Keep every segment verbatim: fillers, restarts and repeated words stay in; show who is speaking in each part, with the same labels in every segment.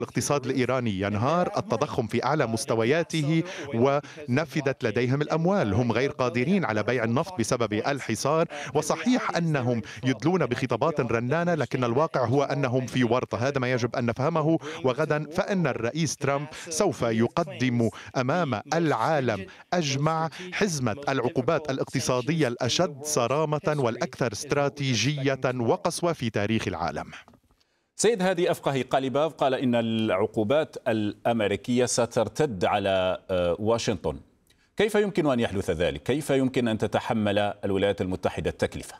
Speaker 1: الاقتصاد الإيراني ينهار، التضخم في أعلى مستوياته، ونفدت لديهم الأموال. هم غير قادرين على بيع النفط بسبب الحصار. وصحيح أنهم يدلون بخطابات رنانة، لكن الواقع هو أنهم في ورطة. هذا ما يجب أن نفهمه. وغدا فإن الرئيس ترامب سوف يقدم أمام العالم أجمع حزمة العقوبات الاقتصادية الأشد صرامة والأكثر استراتيجية وقسوة في تاريخ العالم.
Speaker 2: سيد هادي أفقهي قاليباف قال إن العقوبات الأمريكية سترتد على واشنطن. كيف يمكن أن يحدث ذلك؟ كيف يمكن أن تتحمل الولايات المتحدة التكلفة؟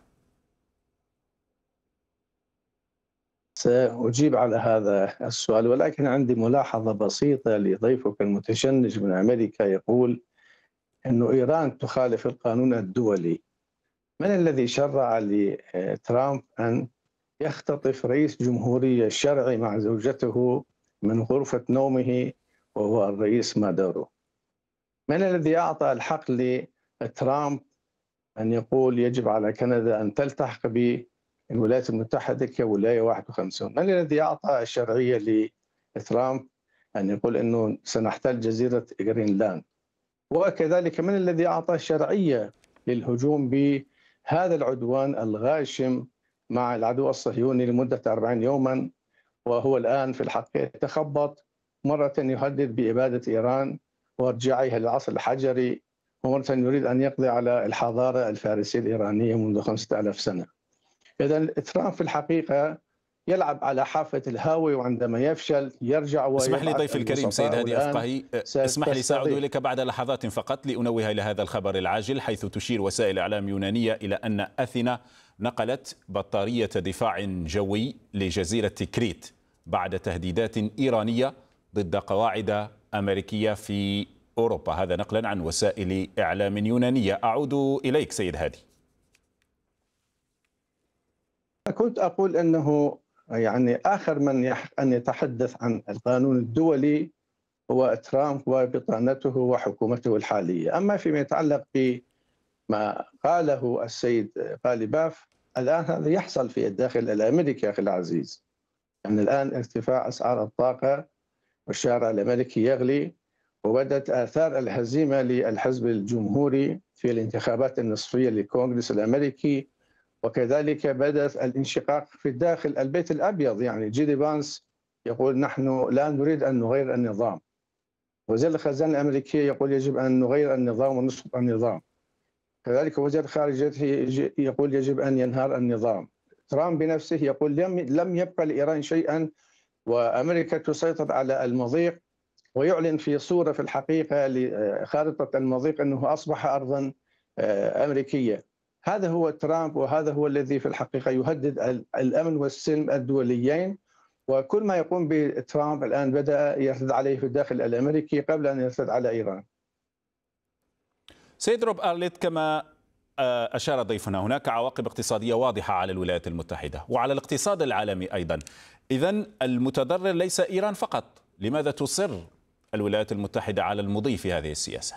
Speaker 3: سأجيب على هذا السؤال، ولكن عندي ملاحظة بسيطة لضيفك المتشنج من أمريكا يقول أن إيران تخالف القانون الدولي. من الذي شرع لترامب أن يختطف رئيس جمهورية شرعي مع زوجته من غرفة نومه وهو الرئيس مادورو؟ من الذي أعطى الحق لترامب أن يقول يجب على كندا أن تلتحق بالولايات المتحدة كولاية واحد وخمسين؟ من الذي أعطى الشرعية لترامب أن يقول أنه سنحتل جزيرة غرينلاند؟ وكذلك من الذي أعطى الشرعية للهجوم بهذا العدوان الغاشم مع العدو الصهيوني لمدة أربعين يوما، وهو الآن في الحقيقة يتخبط، مرة يهدد بإبادة إيران وارجاعها للعصر الحجري، ومرة يريد أن يقضي على الحضارة الفارسية الإيرانية منذ خمسة آلاف سنة. إذن ترامب في الحقيقة يلعب على حافة الهاوي، وعندما يفشل يرجع.
Speaker 2: اسمح لي ضيف الكريم سيد هادي أفقهي، اسمح لي سأعود إليك بعد لحظات فقط لأنوه إلى هذا الخبر العاجل، حيث تشير وسائل إعلام يونانية إلى أن أثينا نقلت بطارية دفاع جوي لجزيرة كريت بعد تهديدات إيرانية ضد قواعد أمريكية في أوروبا. هذا نقلا عن وسائل إعلام يونانية. أعود إليك سيد هادي.
Speaker 3: كنت أقول أنه يعني آخر من يحق أن يتحدث عن القانون الدولي هو ترامب وبطانته وحكومته الحالية. أما فيما يتعلق بما قاله السيد قاليباف، الآن هذا يحصل في الداخل الأمريكي أخي العزيز. يعني الآن ارتفاع أسعار الطاقة والشارع الأمريكي يغلي، وبدت آثار الهزيمة للحزب الجمهوري في الانتخابات النصفية للكونغرس الأمريكي، وكذلك بدأت الانشقاق في الداخل البيت الأبيض. يعني جيدي فانس يقول نحن لا نريد أن نغير النظام، وزير الخزانة الأمريكية يقول يجب أن نغير النظام ونسقط النظام، كذلك وزير خارجيته يقول يجب أن ينهار النظام. ترامب بنفسه يقول لم لم يبقى لإيران شيئا، وأمريكا تسيطر على المضيق، ويعلن في صورة في الحقيقة لخارطة المضيق أنه أصبح أرضا أمريكية. هذا هو ترامب، وهذا هو الذي في الحقيقة يهدد الأمن والسلم الدوليين. وكل ما يقوم بترامب الآن بدأ يرتد عليه في الداخل الأمريكي قبل أن يرتد على إيران.
Speaker 2: سيد روب أرليت، كما أشار ضيفنا هناك عواقب اقتصادية واضحة على الولايات المتحدة وعلى الاقتصاد العالمي أيضا. إذن المتضرر ليس إيران فقط. لماذا تصر الولايات المتحدة على المضي في هذه السياسة؟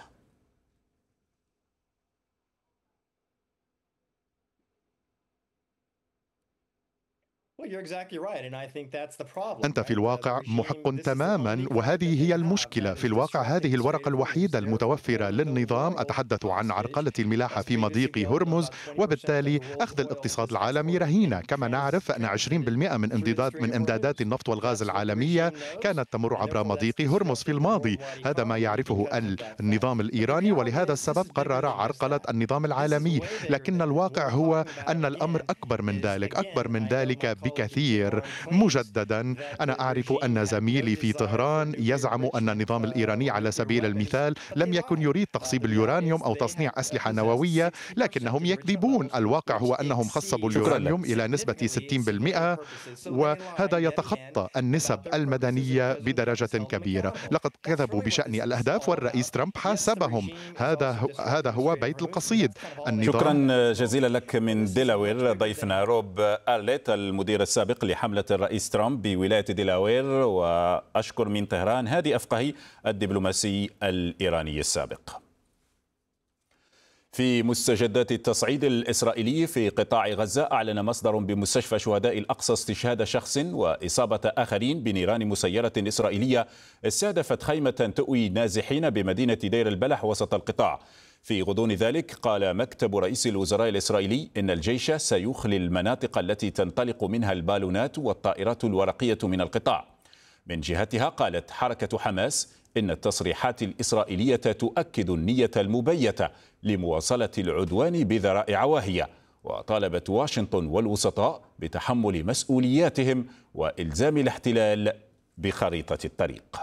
Speaker 1: أنت في الواقع محق تماما، وهذه هي المشكلة. في الواقع هذه الورقة الوحيدة المتوفرة للنظام. أتحدث عن عرقلة الملاحة في مضيق هرمز، وبالتالي أخذ الاقتصاد العالمي رهينة. كما نعرف أن عشرين بالمئة من امدادات من امدادات النفط والغاز العالمية كانت تمر عبر مضيق هرمز في الماضي. هذا ما يعرفه النظام الإيراني، ولهذا السبب قرر عرقلة النظام العالمي. لكن الواقع هو أن الأمر أكبر من ذلك، أكبر من ذلك بكثير. مجددا أنا أعرف أن زميلي في طهران يزعم أن النظام الإيراني على سبيل المثال لم يكن يريد تخصيب اليورانيوم أو تصنيع أسلحة نووية، لكنهم يكذبون. الواقع هو أنهم خصبوا اليورانيوم إلى نسبة ستين بالمئة، وهذا يتخطى النسب المدنية بدرجة كبيرة. لقد كذبوا بشأن الأهداف، والرئيس ترامب حاسبهم. هذا هذا هو بيت القصيد.
Speaker 2: شكرا جزيلا لك من ديلاوير ضيفنا روب أرليت، المدير السابق لحملة الرئيس ترامب بولاية ديلاوير. وأشكر من طهران هادي أفقهي الدبلوماسي الإيراني السابق. في مستجدات التصعيد الإسرائيلي في قطاع غزة، أعلن مصدر بمستشفى شهداء الأقصى استشهاد شخص وإصابة آخرين بنيران مسيرة إسرائيلية استهدفت خيمة تؤوي نازحين بمدينة دير البلح وسط القطاع. في غضون ذلك قال مكتب رئيس الوزراء الإسرائيلي إن الجيش سيخلي المناطق التي تنطلق منها البالونات والطائرات الورقية من القطاع. من جهتها قالت حركة حماس إن التصريحات الإسرائيلية تؤكد النية المبيتة لمواصلة العدوان بذرائع واهية، وطالبت واشنطن والوسطاء بتحمل مسؤولياتهم وإلزام الاحتلال بخريطة الطريق.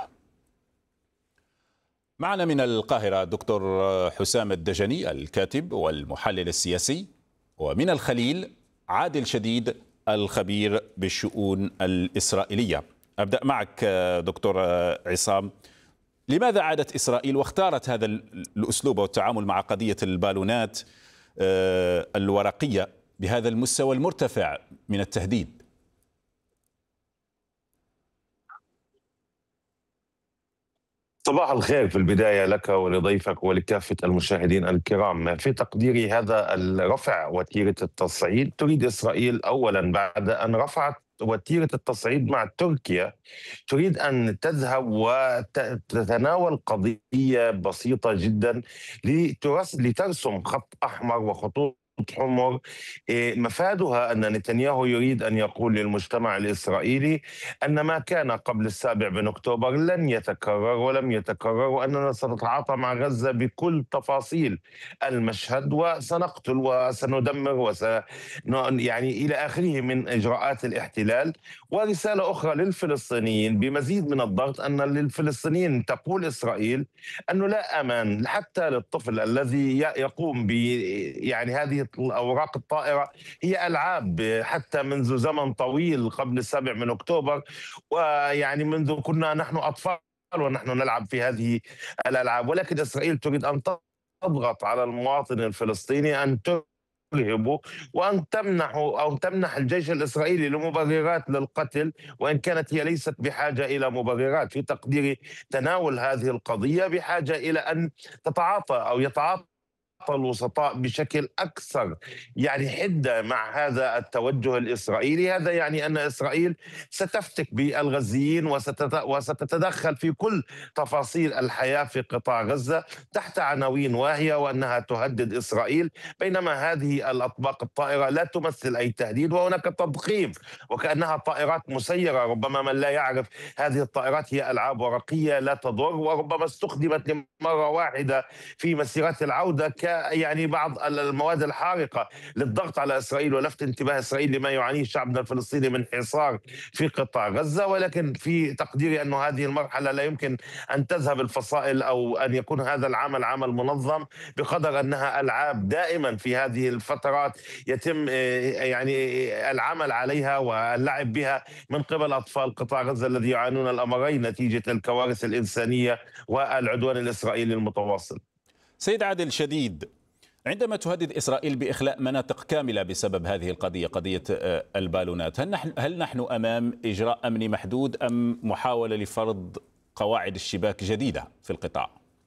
Speaker 2: معنا من القاهرة دكتور حسام الدجني الكاتب والمحلل السياسي، ومن الخليل عادل شديد الخبير بالشؤون الإسرائيلية. أبدأ معك دكتور عصام، لماذا عادت إسرائيل واختارت هذا الأسلوب والتعامل مع قضية البالونات الورقية بهذا المستوى المرتفع من التهديد؟
Speaker 4: صباح الخير في البداية لك ولضيفك ولكافة المشاهدين الكرام. في تقديري هذا الرفع وتيرة التصعيد تريد إسرائيل أولا بعد أن رفعت وتيرة التصعيد مع تركيا تريد أن تذهب وتتناول قضية بسيطة جدا لترسم خط أحمر وخطوط حمر مفادها أن نتنياهو يريد أن يقول للمجتمع الإسرائيلي أن ما كان قبل السابع من أكتوبر لن يتكرر ولم يتكرر، وأننا سنتعاطى مع غزة بكل تفاصيل المشهد وسنقتل وسندمر وس يعني إلى آخره من إجراءات الاحتلال. ورسالة أخرى للفلسطينيين بمزيد من الضغط أن للفلسطينيين تقول إسرائيل أنه لا أمان حتى للطفل الذي يقوم ب يعني هذه الأوراق الطائرة هي ألعاب حتى منذ زمن طويل قبل السابع من أكتوبر، ويعني منذ كنا نحن أطفال ونحن نلعب في هذه الألعاب. ولكن إسرائيل تريد أن تضغط على المواطن الفلسطيني أن ترهبه وأن تمنح أو تمنح الجيش الإسرائيلي لمبررات للقتل، وإن كانت هي ليست بحاجة إلى مبررات. في تقديري تناول هذه القضية بحاجة إلى أن تتعاطى أو يتعاطى الوسطاء بشكل أكثر يعني حدة مع هذا التوجه الإسرائيلي. هذا يعني أن إسرائيل ستفتك بالغزيين وستتدخل في كل تفاصيل الحياة في قطاع غزة تحت عناوين واهية وأنها تهدد إسرائيل، بينما هذه الأطباق الطائرة لا تمثل أي تهديد وهناك تضخيم وكأنها طائرات مسيرة. ربما من لا يعرف هذه الطائرات هي ألعاب ورقية لا تضر، وربما استخدمت لمرة واحدة في مسيرات العودة ك يعني بعض المواد الحارقة للضغط على إسرائيل ولفت انتباه إسرائيل لما يعانيه شعبنا الفلسطيني من حصار في قطاع غزة. ولكن في تقديري أن هذه المرحلة لا يمكن أن تذهب الفصائل أو أن يكون هذا العمل عمل منظم، بقدر أنها ألعاب دائما في هذه الفترات يتم يعني العمل عليها واللعب بها من قبل أطفال قطاع غزة الذي يعانون الأمرين نتيجة الكوارث الإنسانية والعدوان الإسرائيلي المتواصل.
Speaker 2: سيد عادل شديد، عندما تهدد إسرائيل بإخلاء مناطق كاملة بسبب هذه القضية، قضية البالونات، هل نحن, هل نحن أمام إجراء أمني محدود أم محاولة لفرض قواعد الشباك جديدة في القطاع؟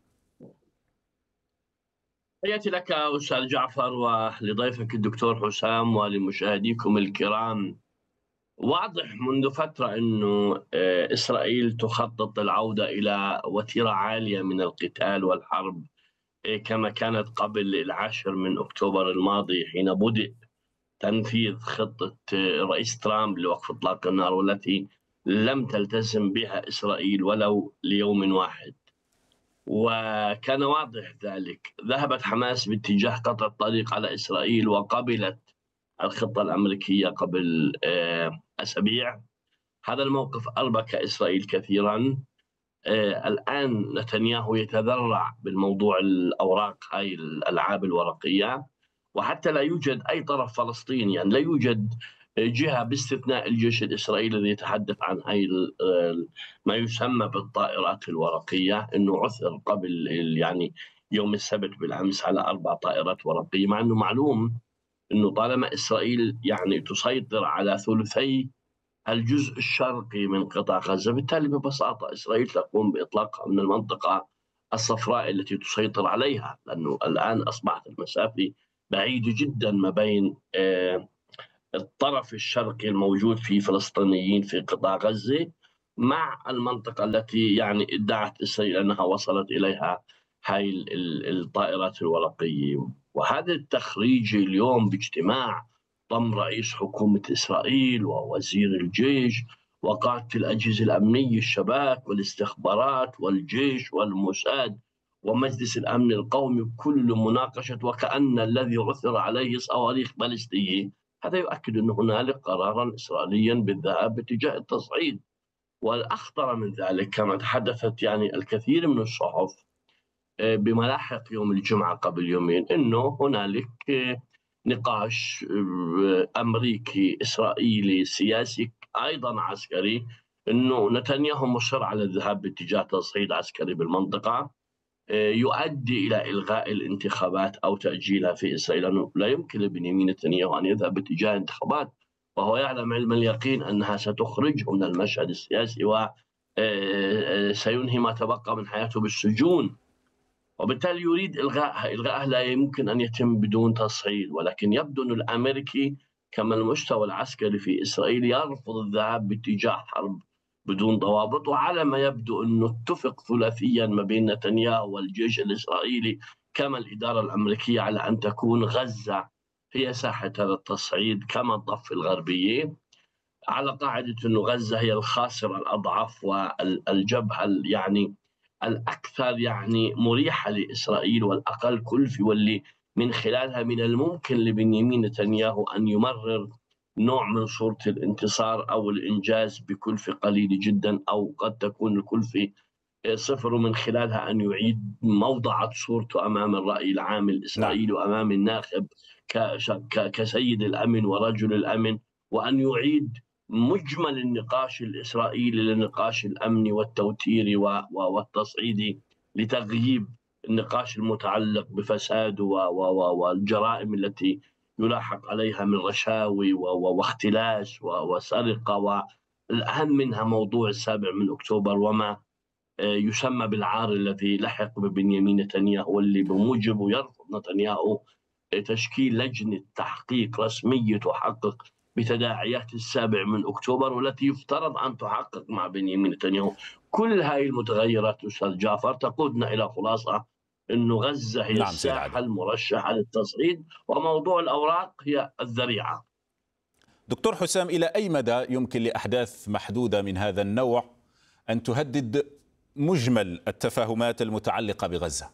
Speaker 5: تحياتي لك أستاذ جعفر ولضيفك الدكتور حسام ولمشاهديكم الكرام. واضح منذ فترة أنه إسرائيل تخطط العودة إلى وتيرة عالية من القتال والحرب كما كانت قبل العاشر من أكتوبر الماضي، حين بدأ تنفيذ خطة رئيس ترامب لوقف إطلاق النار والتي لم تلتزم بها إسرائيل ولو ليوم واحد. وكان واضح ذلك. ذهبت حماس باتجاه قطع الطريق على إسرائيل وقبلت الخطة الأمريكية قبل أسابيع. هذا الموقف أربك إسرائيل كثيرا. آه الآن نتنياهو يتذرع بالموضوع الأوراق هاي الألعاب الورقية، وحتى لا يوجد أي طرف فلسطيني، يعني لا يوجد جهة باستثناء الجيش الإسرائيلي الذي يتحدث عن هاي ما يسمى بالطائرات الورقية، أنه عثر قبل يعني يوم السبت بالأمس على أربع طائرات ورقية، مع أنه معلوم أنه طالما إسرائيل يعني تسيطر على ثلثي الجزء الشرقي من قطاع غزة، بالتالي ببساطة إسرائيل تقوم بإطلاقها من المنطقة الصفراء التي تسيطر عليها، لأنه الآن أصبحت المسافة بعيدة جدا ما بين الطرف الشرقي الموجود في فلسطينيين في قطاع غزة مع المنطقة التي يعني ادعت إسرائيل أنها وصلت إليها هاي الطائرات الورقية. وهذا التخريج اليوم باجتماع ضم رئيس حكومة إسرائيل ووزير الجيش وقادة الأجهزة الأمنية، الشباك والاستخبارات والجيش والموساد ومجلس الأمن القومي، كل مناقشة وكأن الذي عثر عليه صواريخ باليستية. هذا يؤكد أن هنالك قرارا إسرائيليا بالذهاب باتجاه التصعيد. والأخطر من ذلك كما تحدثت يعني الكثير من الصحف بملاحق يوم الجمعة قبل يومين، أنه هنالك نقاش أمريكي إسرائيلي سياسي أيضا عسكري، أنه نتنياهو مصر على الذهاب باتجاه تصعيد عسكري بالمنطقة يؤدي إلى إلغاء الانتخابات أو تأجيلها في إسرائيل، لأنه لا يمكن لبنيامين نتنياهو أن يذهب باتجاه انتخابات وهو يعلم علم اليقين أنها ستخرجه من المشهد السياسي وسينهي ما تبقى من حياته بالسجون، وبالتالي يريد إلغائها. إلغائها لا يمكن أن يتم بدون تصعيد، ولكن يبدو أن الأمريكي كما المستوى العسكري في إسرائيل يرفض الذهاب باتجاه حرب بدون ضوابط. وعلى ما يبدو أنه اتفق ثلاثيا ما بين نتنياهو والجيش الإسرائيلي كما الإدارة الأمريكية على أن تكون غزة هي ساحة هذا التصعيد كما الضفة الغربية، على قاعدة أنه غزة هي الخاسرة الأضعف والجبهة يعني الأكثر يعني مريحة لإسرائيل والأقل كلفة، واللي من خلالها من الممكن لبنيامين نتنياهو أن يمرر نوع من صورة الانتصار أو الإنجاز بكلفة قليلة جدا، أو قد تكون الكلفة صفر، ومن خلالها أن يعيد موضعة صورته أمام الرأي العام الإسرائيلي وأمام الناخب كسيد الأمن ورجل الأمن، وأن يعيد مجمل النقاش الإسرائيلي للنقاش الأمني والتوتيري والتصعيدي لتغييب النقاش المتعلق بفساده والجرائم التي يلاحق عليها من رشاوي واختلاس وسرقة، والأهم منها موضوع السابع من أكتوبر وما يسمى بالعار الذي لحق ببنيامين نتنياهو، واللي بموجبه يرفض نتنياهو تشكيل لجنة تحقيق رسمية تحقق بتداعيات السابع من أكتوبر، والتي يفترض أن تحقق مع بنيامين نتنياهو. كل هذه المتغيرات أستاذ جعفر تقودنا إلى خلاصة أنه غزة هي نعم الساحة المرشحة للتصعيد، وموضوع الأوراق هي الذريعة.
Speaker 2: دكتور حسام، إلى أي مدى يمكن لأحداث محدودة من هذا النوع أن تهدد مجمل التفاهمات المتعلقة بغزة؟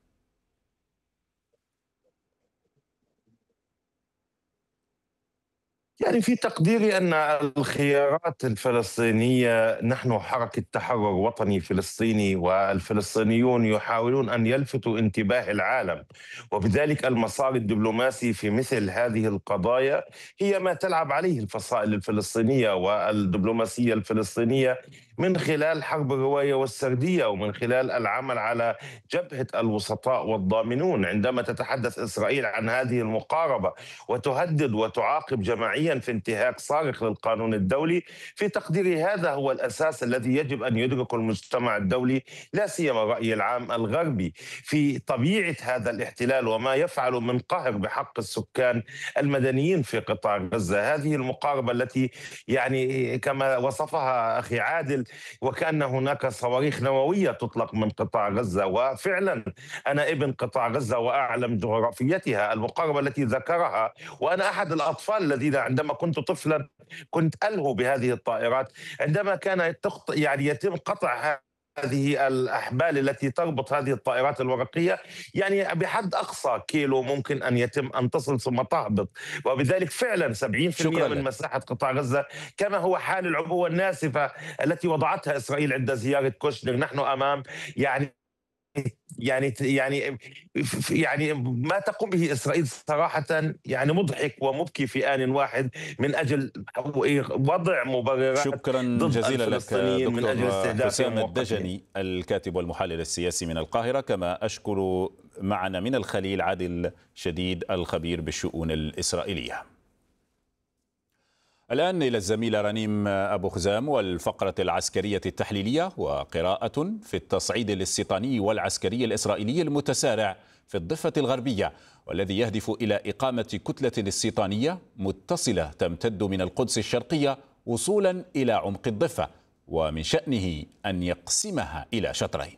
Speaker 4: يعني في تقديري أن الخيارات الفلسطينية، نحن حركة تحرر وطني فلسطيني والفلسطينيون يحاولون أن يلفتوا انتباه العالم، وبذلك المسار الدبلوماسي في مثل هذه القضايا هي ما تلعب عليه الفصائل الفلسطينية والدبلوماسية الفلسطينية من خلال حرب الرواية والسردية، ومن خلال العمل على جبهة الوسطاء والضامنون. عندما تتحدث إسرائيل عن هذه المقاربة وتهدد وتعاقب جماعيا في انتهاك صارخ للقانون الدولي، في تقديري هذا هو الأساس الذي يجب أن يدركه المجتمع الدولي، لا سيما الرأي العام الغربي، في طبيعة هذا الاحتلال وما يفعل من قهر بحق السكان المدنيين في قطاع غزة. هذه المقاربة التي يعني كما وصفها أخي عادل وكأن هناك صواريخ نووية تطلق من قطاع غزة، وفعلا أنا ابن قطاع غزة وأعلم جغرافيتها. المقاربة التي ذكرها، وأنا أحد الأطفال الذين عندما كنت طفلا كنت ألهو بهذه الطائرات، عندما كان يعني يتم قطع هذه الأحبال التي تربط هذه الطائرات الورقية، يعني بحد أقصى كيلو ممكن أن يتم أن تصل ثم تهبط، وبذلك فعلا سبعين بالمئة من مساحة قطاع غزة كما هو حال العبوة الناسفة التي وضعتها إسرائيل عند زيارة كوشنر. نحن أمام يعني يعني يعني يعني ما تقوم به إسرائيل صراحة يعني مضحك ومبكي في آن واحد من أجل وضع مبررات.
Speaker 2: شكرا جزيلا لك دكتور حسام الدجني الكاتب والمحلل السياسي من القاهرة، كما أشكر معنا من الخليل عادل شديد الخبير بالشؤون الإسرائيلية. الآن إلى الزميلة رنيم أبو خزام والفقرة العسكرية التحليلية وقراءة في التصعيد الاستيطاني والعسكري الإسرائيلي المتسارع في الضفة الغربية، والذي يهدف إلى إقامة كتلة استيطانية متصلة تمتد من القدس الشرقية وصولا إلى عمق الضفة، ومن شأنه أن يقسمها إلى شطرين.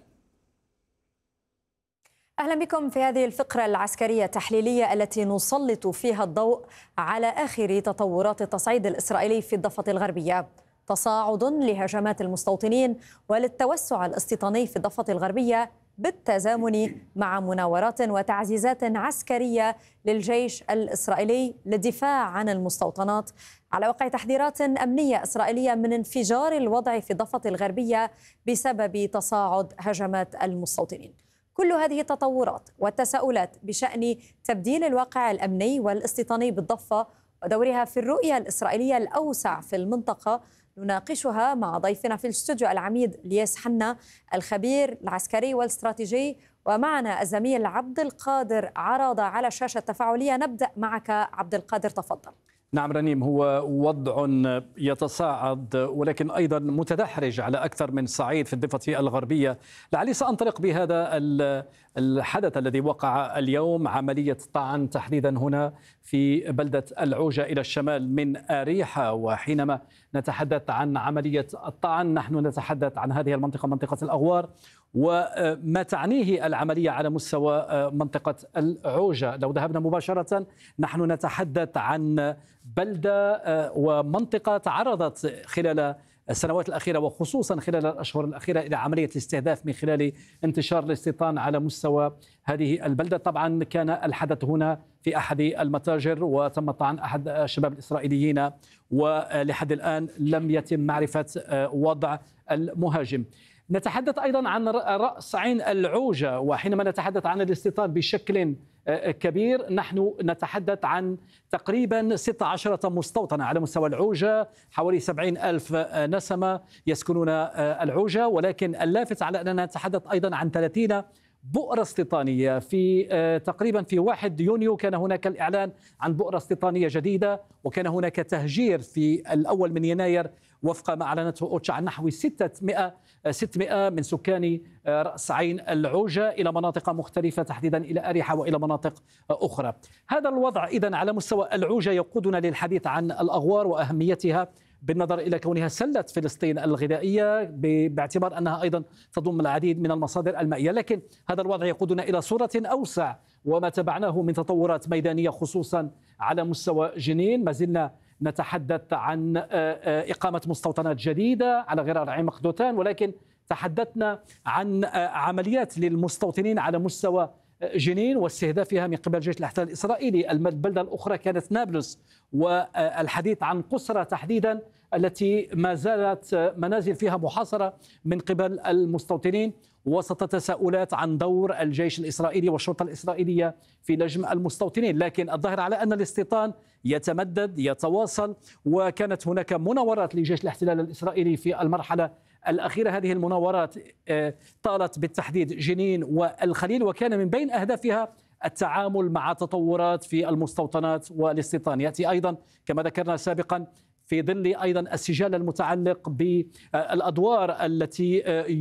Speaker 6: أهلا بكم في هذه الفقرة العسكرية التحليلية التي نسلط فيها الضوء على آخر تطورات التصعيد الإسرائيلي في الضفة الغربية. تصاعد لهجمات المستوطنين وللتوسع الاستيطاني في الضفة الغربية بالتزامن مع مناورات وتعزيزات عسكرية للجيش الإسرائيلي للدفاع عن المستوطنات على وقع تحذيرات أمنية إسرائيلية من انفجار الوضع في الضفة الغربية بسبب تصاعد هجمات المستوطنين. كل هذه التطورات والتساؤلات بشأن تبديل الواقع الأمني والاستيطاني بالضفة ودورها في الرؤية الإسرائيلية الأوسع في المنطقة نناقشها مع ضيفنا في الاستوديو العميد لياس حنا الخبير العسكري والاستراتيجي، ومعنا الزميل عبد القادر عراضة على الشاشة التفاعلية. نبدأ معك عبد القادر، تفضل.
Speaker 7: نعم رنيم، هو وضع يتصاعد ولكن أيضا متدحرج على أكثر من صعيد في الضفة الغربية. لعلي سأنطلق بهذا الحدث الذي وقع اليوم، عملية طعن تحديدا هنا في بلدة العوجة إلى الشمال من أريحة. وحينما نتحدث عن عملية الطعن نحن نتحدث عن هذه المنطقة، منطقة الأغوار، وما تعنيه العملية على مستوى منطقة العوجة. لو ذهبنا مباشرة نحن نتحدث عن بلدة ومنطقة تعرضت خلال السنوات الأخيرة وخصوصا خلال الأشهر الأخيرة إلى عملية استهداف من خلال انتشار الاستيطان على مستوى هذه البلدة. طبعا كان الحدث هنا في أحد المتاجر وتم طعن أحد الشباب الإسرائيليين، ولحد الآن لم يتم معرفة وضع المهاجم. نتحدث أيضا عن رأس عين العوجة، وحينما نتحدث عن الاستيطان بشكل كبير نحن نتحدث عن تقريبا ستة عشر مستوطنة على مستوى العوجة، حوالي سبعين ألف نسمة يسكنون العوجة. ولكن اللافت على أننا نتحدث أيضا عن ثلاثين بؤرة استيطانية. في تقريبا في واحد يونيو كان هناك الإعلان عن بؤرة استيطانية جديدة، وكان هناك تهجير في الأول من يناير وفق ما أعلنته أوتشا عن نحو ستمائة من سكان رأس عين العوجة إلى مناطق مختلفة، تحديدا إلى أريحة وإلى مناطق أخرى. هذا الوضع إذن على مستوى العوجة يقودنا للحديث عن الأغوار وأهميتها بالنظر إلى كونها سلة فلسطين الغذائية، باعتبار أنها أيضا تضم العديد من المصادر المائية. لكن هذا الوضع يقودنا إلى صورة أوسع وما تبعناه من تطورات ميدانية خصوصا على مستوى جنين. ما زلنا نتحدث عن إقامة مستوطنات جديدة على غرار عين مقدوتان، ولكن تحدثنا عن عمليات للمستوطنين على مستوى جنين واستهدافها من قبل جيش الاحتلال الإسرائيلي. البلدة الأخرى كانت نابلس، والحديث عن قسرة تحديدا التي ما زالت منازل فيها محاصرة من قبل المستوطنين، وسط تساؤلات عن دور الجيش الإسرائيلي والشرطة الإسرائيلية في لجم المستوطنين. لكن الظاهر على أن الاستيطان يتمدد يتواصل، وكانت هناك مناورات لجيش الاحتلال الإسرائيلي في المرحلة الأخيرة. هذه المناورات طالت بالتحديد جنين والخليل، وكان من بين أهدافها التعامل مع تطورات في المستوطنات والاستيطان. يأتي أيضا كما ذكرنا سابقا في ظل أيضا السجال المتعلق بالأدوار التي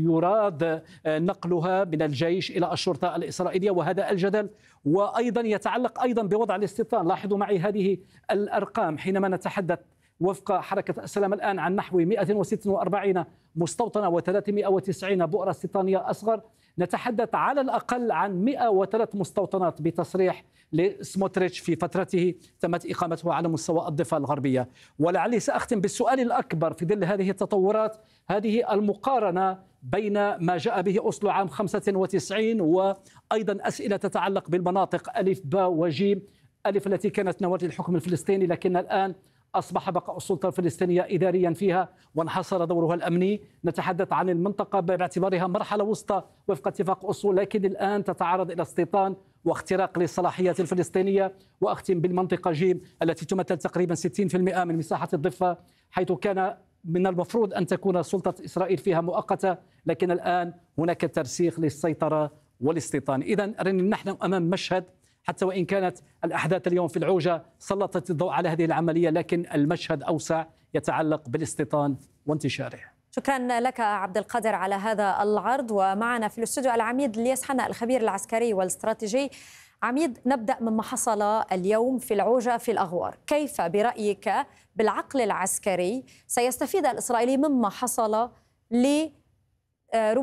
Speaker 7: يراد نقلها من الجيش إلى الشرطة الإسرائيلية، وهذا الجدل وأيضا يتعلق أيضا بوضع الاستيطان. لاحظوا معي هذه الأرقام حينما نتحدث وفق حركة السلام الآن عن نحو مئة وستة وأربعين مستوطنة وثلاثمائة وتسعين بؤرة استيطانية أصغر، نتحدث على الأقل عن مئة وثلاث مستوطنات بتصريح لسموتريتش في فترته تمت إقامتها على مستوى الضفة الغربية. ولعلي سأختم بالسؤال الأكبر في ظل هذه التطورات، هذه المقارنة بين ما جاء به أوسلو عام خمسة وتسعين وأيضا أسئلة تتعلق بالمناطق ألف باء وجيم. ألف التي كانت نواة الحكم الفلسطيني، لكن الآن أصبح بقاء السلطة الفلسطينية إداريا فيها وانحصر دورها الأمني. نتحدث عن المنطقة باعتبارها مرحلة وسطى وفق اتفاق أوسلو، لكن الآن تتعرض إلى استيطان واختراق للصلاحيات الفلسطينية. وأختم بالمنطقة جيم التي تمثل تقريبا ستين بالمئة من مساحة الضفة، حيث كان من المفروض أن تكون سلطة إسرائيل فيها مؤقتة، لكن الآن هناك ترسيخ للسيطرة والاستيطان. إذن نحن أمام مشهد حتى وإن كانت الأحداث اليوم في العوجة سلطت الضوء على هذه العملية، لكن المشهد أوسع يتعلق بالاستيطان وانتشاره.
Speaker 6: شكرا لك عبد القادر على هذا العرض. ومعنا في الاستوديو العميد الياس حنا الخبير العسكري والاستراتيجي. عميد، نبدأ مما حصل اليوم في العوجة في الأغوار. كيف برأيك بالعقل العسكري سيستفيد الإسرائيلي مما حصل ل